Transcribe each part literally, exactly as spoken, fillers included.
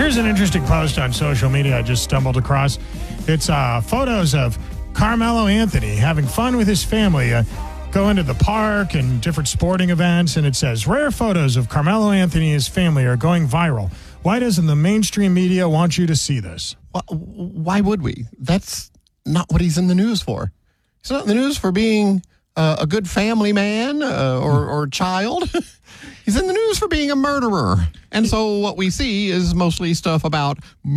Here's an interesting post on social media I just stumbled across. It's uh, photos of Carmelo Anthony having fun with his family, uh, going to the park and different sporting events, and it says, rare photos of Carmelo Anthony and his family are going viral. Why doesn't the mainstream media want you to see this? Why would we? That's not what he's in the news for. He's not in the news for being uh, a good family man uh, or, or child. He's in the news for being a murderer. And so what we see is mostly stuff about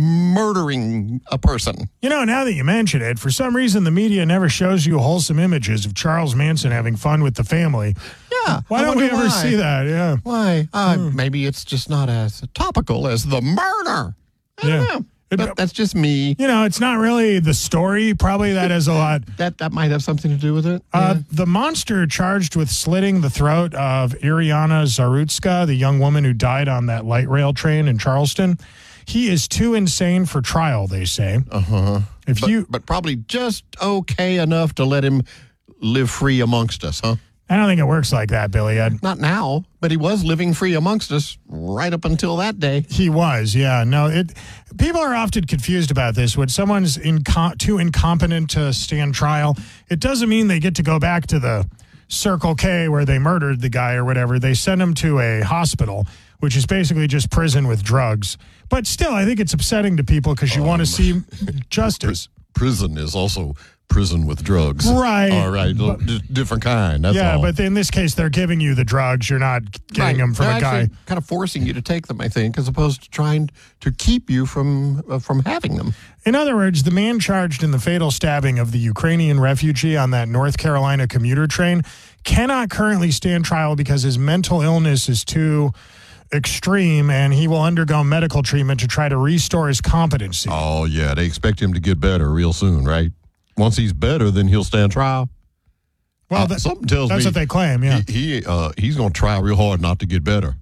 murdering a person. You know, now that you mention it, for some reason the media never shows you wholesome images of Charles Manson having fun with the family. Yeah. Why don't we ever why. see that? Yeah. Why? Uh, hmm. Maybe it's just not as topical as the murder. I yeah. don't know. But that's just me. You know, it's not really the story. Probably that has a lot. that that might have something to do with it. Uh, yeah. The monster charged with slitting the throat of Iriana Zarutska, the young woman who died on that light rail train in Charleston, he is too insane for trial, they say. Uh-huh. If but, you, but probably just okay enough to let him live free amongst us, huh? I don't think it works like that, Billy Ed. Not now, but he was living free amongst us right up until that day. He was, yeah. No, it. People are often confused about this. When someone's inco- too incompetent to stand trial, it doesn't mean they get to go back to the Circle K where they murdered the guy or whatever. They send him to a hospital, which is basically just prison with drugs. But still, I think it's upsetting to people because you um, want to see justice. Prison is also prison with drugs. Right. All right. But, different kind. That's yeah, all. but in this case, they're giving you the drugs. You're not getting right. them from they're a guy. Kind of forcing you to take them, I think, as opposed to trying to keep you from uh, from having them. In other words, the man charged in the fatal stabbing of the Ukrainian refugee on that North Carolina commuter train cannot currently stand trial because his mental illness is too extreme, and he will undergo medical treatment to try to restore his competency. Oh, yeah. They expect him to get better real soon, right? Once he's better, then he'll stand trial. Well, uh, that, something tells that's me what they claim, yeah. He, he uh, he's going to try real hard not to get better.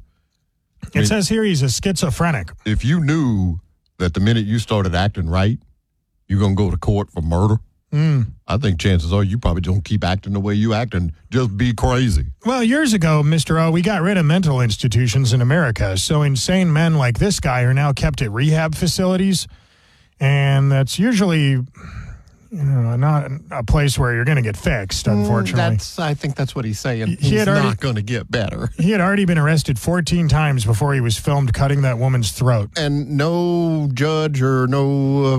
I it mean, says here he's a schizophrenic. If you knew that the minute you started acting right, you're going to go to court for murder, mm. I think chances are you probably don't keep acting the way you act and just be crazy. Well, years ago, Mister O, we got rid of mental institutions in America, so insane men like this guy are now kept at rehab facilities, and that's usually... You know, not a place where you're going to get fixed, unfortunately. Mm, that's, I think that's what he's saying. He he's had already, not going to get better. He had already been arrested fourteen times before he was filmed cutting that woman's throat. And no judge or no uh,